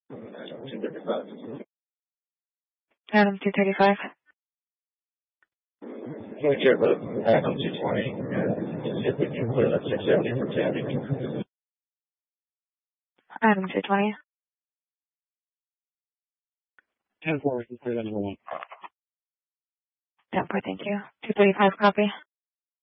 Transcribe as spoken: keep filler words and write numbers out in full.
two thirty-five. Adam two thirty-five. Can we check with Adam two twenty? And see if we can clear that six seventy for Tammy. Adam two twenty. ten four, we can clear that number one. ten four, thank you. two thirty-five, copy.